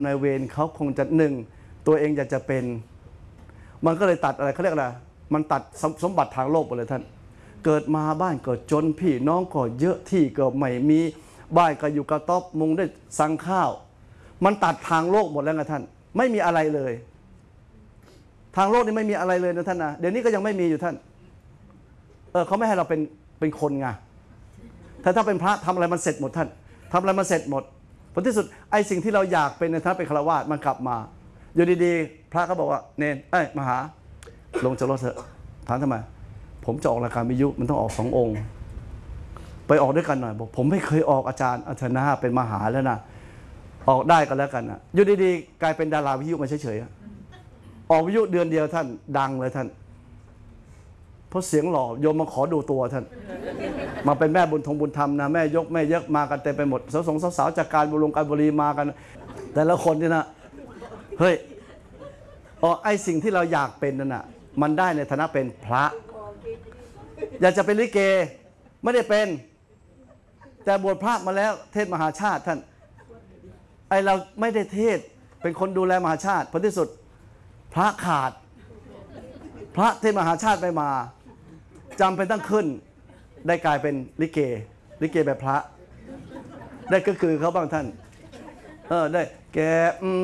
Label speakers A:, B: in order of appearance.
A: นายเวรเขาคงจะหนึ่งตัวเองอยากจะเป็นมันก็เลยตัดอะไรเขาเรียกอะไรมันตัดสมบัติทางโลกไปเลยท่านเกิดมาบ้านก็จนพี่น้องก็เยอะที่ก็ไม่มีบ้านก็อยู่กระต๊อบมุงได้สั่งข้าวมันตัดทางโลกหมดแล้วนะท่านไม่มีอะไรเลยทางโลกนี่ไม่มีอะไรเลยนะท่านนะเดี๋ยวนี้ก็ยังไม่มีอยู่ท่านเขาไม่ให้เราเป็นคนไงถ้าเป็นพระทำอะไรมันเสร็จหมดท่านทำอะไรมันเสร็จหมดผลที่สุดไอ้สิ่งที่เราอยากเป็นในฐานะเป็นฆราวาสมันกลับมาอยู่ดีๆพระเขาบอกว่าเนนมหาลงจากรถเถอะถามทำไมผมจะออกรายการวิทยุมันต้องออก2 องค์ไปออกด้วยกันหน่อยบอกผมไม่เคยออกอาจารย์ชนะเป็นมหาแล้วนะออกได้กันแล้วกันนะอยู่ดีๆกลายเป็นดาราวิทยุมาเฉยๆออกวิทยุเดือนเดียวท่านดังเลยท่านเพราะเสียงหล่อโยมมาขอดูตัวท่านมาเป็นแม่บุญธรรมนะแม่ยกแม่เยอะมากันเต็มไปหมดสาวๆจากการบุรีมากันแต่ละคนนี่นะเฮ้ยไอสิ่งที่เราอยากเป็นนั่นน่ะมันได้ในฐานะเป็นพระอยากจะเป็นลิเกไม่ได้เป็นแต่บวชพระมาแล้วเทศมหาชาติท่านไอเราไม่ได้เทศเป็นคนดูแลมหาชาติผลที่สุดพระขาดพระเทศมหาชาติไม่มาจำเป็นต้องขึ้นได้กลายเป็นลิเกแบบพระได้ก็คือเขาบ้างท่านได้แก